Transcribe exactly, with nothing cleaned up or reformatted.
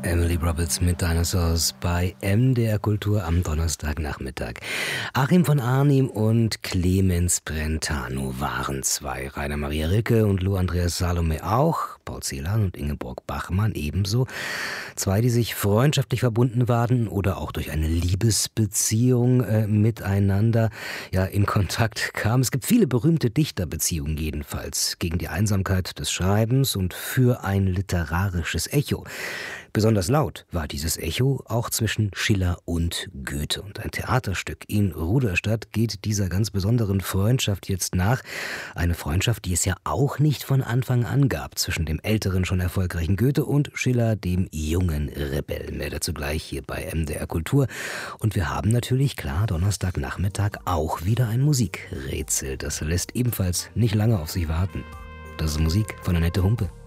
Emily Roberts mit Dinosaurs bei M D R Kultur am Donnerstagnachmittag. Achim von Arnim und Clemens Brentano waren zwei. Rainer Maria Rilke und Lou Andreas Salome auch. Paul Celan und Ingeborg Bachmann ebenso. Zwei, die sich freundschaftlich verbunden waren oder auch durch eine Liebesbeziehung äh, miteinander ja, in Kontakt kamen. Es gibt viele berühmte Dichterbeziehungen jedenfalls. Gegen die Einsamkeit des Schreibens und für ein literarisches Echo. Besonders laut war dieses Echo auch zwischen Schiller und Goethe. Und ein Theaterstück in Ruderstadt geht dieser ganz besonderen Freundschaft jetzt nach. Eine Freundschaft, die es ja auch nicht von Anfang an gab zwischen dem älteren, schon erfolgreichen Goethe und Schiller, dem jungen Rebellen. Mehr dazu gleich hier bei M D R Kultur. Und wir haben natürlich, klar, Donnerstagnachmittag auch wieder ein Musikrätsel. Das lässt ebenfalls nicht lange auf sich warten. Das ist Musik von Annette Humpe.